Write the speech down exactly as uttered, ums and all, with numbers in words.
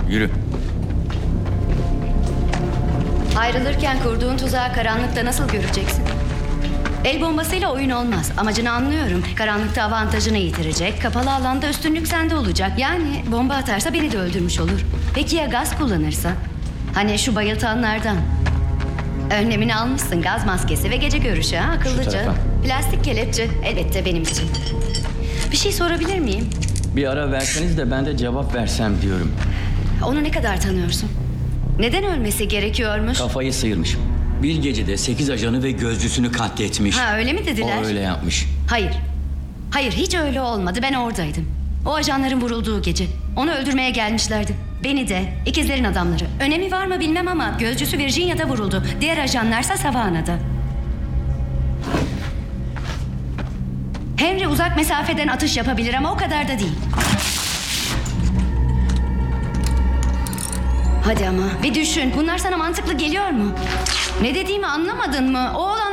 yürü. Ayrılırken kurduğun tuzağı karanlıkta nasıl göreceksin? El bombasıyla oyun olmaz. Amacını anlıyorum. Karanlıkta avantajını yitirecek. Kapalı alanda üstünlük sende olacak. Yani bomba atarsa beni de öldürmüş olur. Peki ya gaz kullanırsa? Hani şu bayıltanlardan. Önlemini almışsın. Gaz maskesi ve gece görüşü ha, akıllıca. tarafa. Plastik kelepçe. Elbette benim için. Bir şey sorabilir miyim? Bir ara verseniz de ben de cevap versem diyorum. Onu ne kadar tanıyorsun? Neden ölmesi gerekiyormuş? Kafayı sıyırmış. Bir gecede sekiz ajanı ve gözcüsünü katletmiş. Ha, öyle mi dediler? O öyle yapmış. Hayır. Hayır, hiç öyle olmadı. Ben oradaydım. O ajanların vurulduğu gece. Onu öldürmeye gelmişlerdi. Beni de, ikizlerin adamları. Önemi var mı bilmem ama gözcüsü Virginia'da vuruldu. Diğer ajanlarsa Savannah'da. Henry uzak mesafeden atış yapabilir ama o kadar da değil. Hadi ama bir düşün. Bunlar sana mantıklı geliyor mu? Ne dediğimi anlamadın mı? O